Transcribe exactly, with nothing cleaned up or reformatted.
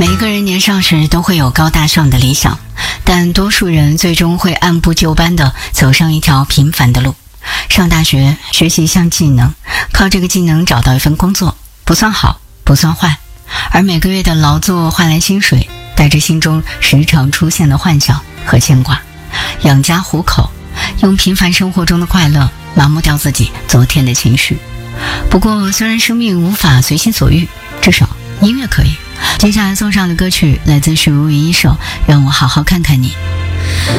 每一个人年少时都会有高大上的理想，但多数人最终会按部就班地走上一条平凡的路。上大学，学习一项技能，靠这个技能找到一份工作，不算好，不算坏。而每个月的劳作换来薪水，带着心中时常出现的幻想和牵挂，养家糊口，用平凡生活中的快乐麻木掉自己昨天的情绪。不过，虽然生命无法随心所欲，至少音乐可以。接下来送上的歌曲来自许茹芸一首《让我好好看看你》。